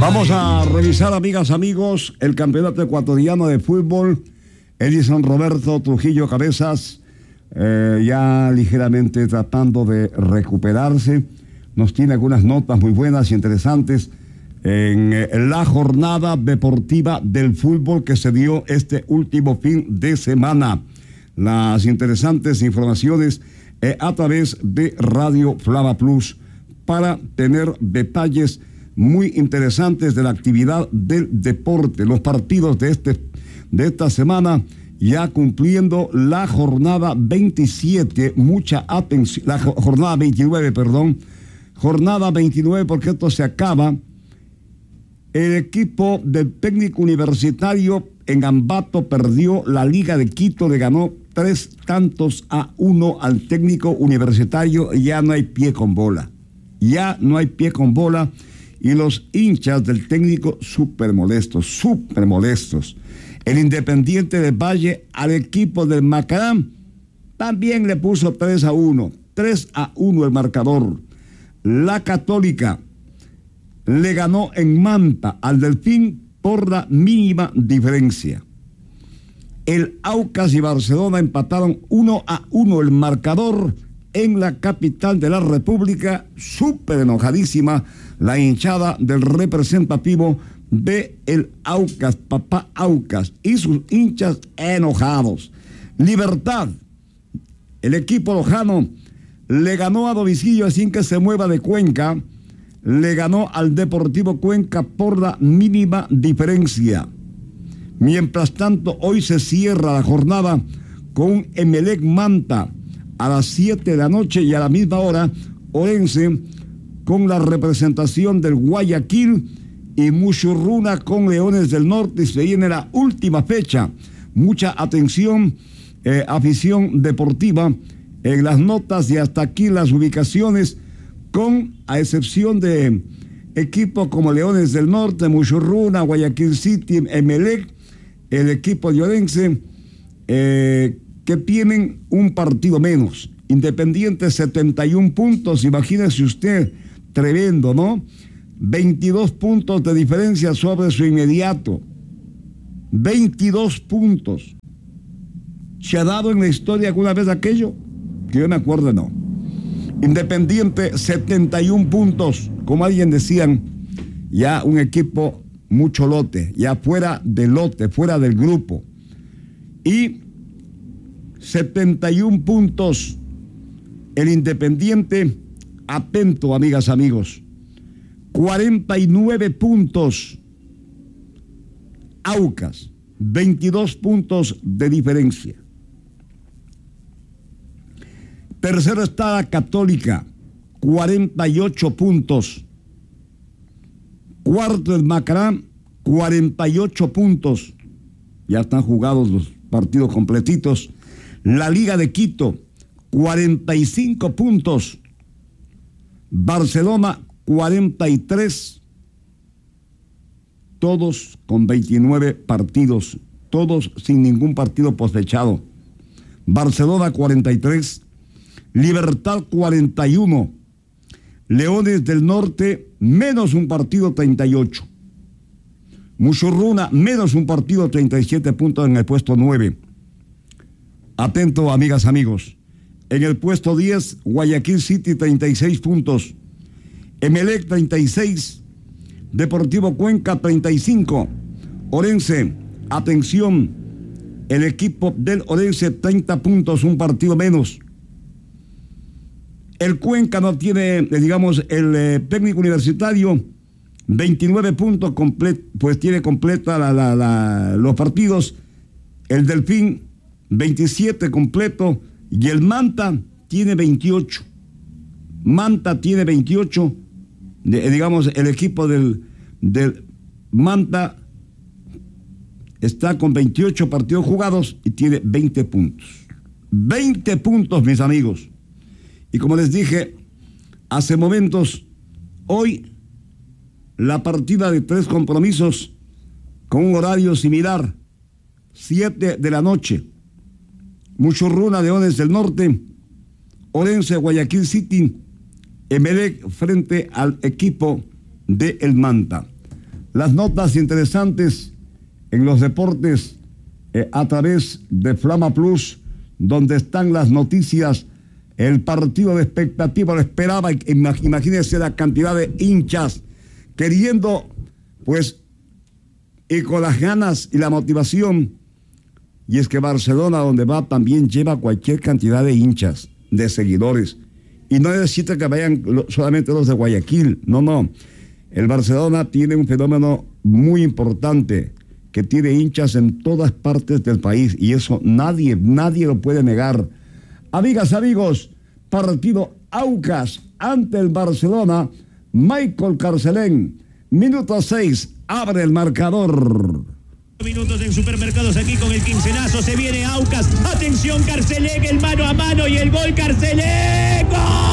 Vamos a revisar, amigas, amigos, el campeonato ecuatoriano de fútbol. Edison Roberto Trujillo Cabezas, ya ligeramente tratando de recuperarse. Nos tiene algunas notas muy buenas y interesantes en la jornada deportiva del fútbol que se dio este último fin de semana. Las interesantes informaciones a través de Radio Flama Plus para tener detalles muy interesantes de la actividad del deporte. Los partidos de esta semana, ya cumpliendo la jornada 27, mucha atención, la jornada 29, perdón, jornada 29, porque esto se acaba. El equipo del técnico universitario en Ambato perdió la Liga de Quito, le ganó 3-1 al técnico universitario. Ya no hay pie con bola, ya no hay pie con bola. Y los hinchas del técnico súper molestos. El Independiente del Valle al equipo del Macarán también le puso 3-1 el marcador. La Católica le ganó en Manta al Delfín por la mínima diferencia. El Aucas y Barcelona empataron 1-1 el marcador en la capital de la República. Súper enojadísima la hinchada del representativo de el Aucas, papá Aucas, y sus hinchas enojados. Libertad, el equipo lojano, le ganó a domicilio sin que se mueva de Cuenca, le ganó al Deportivo Cuenca por la mínima diferencia. Mientras tanto, hoy se cierra la jornada con Emelec Manta a las 7 de la noche, y a la misma hora Orense con la representación del Guayaquil y Muchurruna con Leones del Norte. Y se viene la última fecha. Mucha atención, afición deportiva, en las notas, y hasta aquí las ubicaciones, con a excepción de equipos como Leones del Norte, Muchurruna, Guayaquil City, Emelec, el equipo de Orense, que tienen un partido menos. Independiente 71 puntos, imagínese usted, tremendo, ¿no? 22 puntos de diferencia sobre su inmediato. 22 puntos. ¿Se ha dado en la historia alguna vez aquello? Que yo me acuerdo, no. Independiente 71 puntos, como alguien decían, ya un equipo mucho lote, ya fuera del lote, fuera del grupo. Y 71 puntos el Independiente. Atento, amigas, amigos. 49 puntos Aucas, 22 puntos de diferencia. Tercero está la Católica, 48 puntos. Cuarto el Macarán, 48 puntos. Ya están jugados los partidos completitos. La Liga de Quito, 45 puntos. Barcelona, 43. Todos con 29 partidos. Todos sin ningún partido cosechado. Barcelona, 43. Libertad, 41. Leones del Norte, menos un partido, 38. Muchurruna, menos un partido, 37 puntos en el puesto 9. Atento, amigas, amigos. En el puesto 10, Guayaquil City, 36 puntos. Emelec, 36. Deportivo Cuenca, 35. Orense, atención, el equipo del Orense, 30 puntos, un partido menos. El Cuenca no tiene, digamos, el técnico universitario, 29 puntos, pues tiene completa los partidos. El Delfín, 27 completo. Y el Manta tiene 28. Manta tiene 28. Digamos, el equipo del Manta está con 28 partidos jugados y tiene 20 puntos. 20 puntos, mis amigos. Y como les dije hace momentos, hoy la partida de 3 compromisos con un horario similar, 7 de la noche. Muchurruna, Leones del Norte, Orense, Guayaquil City, Emelec frente al equipo de El Manta. las notas interesantes en los deportes a través de Flama Plus, donde están las noticias. El partido de expectativa lo esperaba, imagínense la cantidad de hinchas queriendo, pues, y con las ganas y la motivación. Y es que Barcelona, donde va, también lleva cualquier cantidad de hinchas, de seguidores. Y no necesita que vayan solamente los de Guayaquil, no. El Barcelona tiene un fenómeno muy importante, que tiene hinchas en todas partes del país, y eso nadie lo puede negar. Amigas, amigos, partido Aucas ante el Barcelona. Michael Carcelén, minuto 6, abre el marcador. Minutos en Supermercados aquí con el quincenazo, se viene Aucas, atención Carcelén, el mano a mano y el gol Carcelén, ¡gol!